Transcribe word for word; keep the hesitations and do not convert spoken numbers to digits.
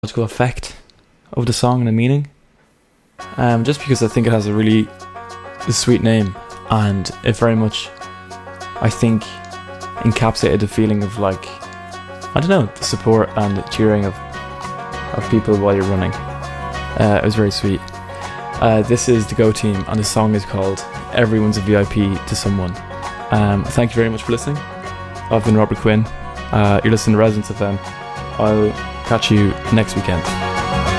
psychological effect of the song and the meaning. Um, just because I think it has a really sweet name, and it very much, I think, encapsulated the feeling of, like, I don't know, the support and the cheering of of people while you're running. Uh, it was very sweet. Uh, this is the Go Team, and the song is called Everyone's a V I P to Someone. Um, thank you very much for listening. I've been Robert Quinn. Uh, you're listening to Residence F M. I'll catch you next weekend.